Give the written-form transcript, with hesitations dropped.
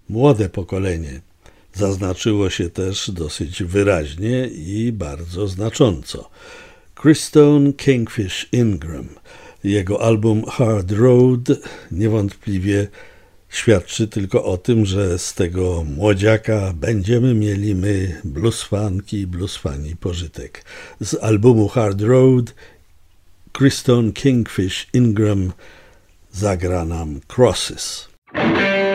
Młode pokolenie zaznaczyło się też dosyć wyraźnie i bardzo znacząco. Christone Kingfish Ingram, jego album Hard Road niewątpliwie świadczy tylko o tym, że z tego młodziaka będziemy mieli my bluesfanki i bluesfani pożytek. Z albumu Hard Road Christone Kingfish Ingram zagra nam Crosses.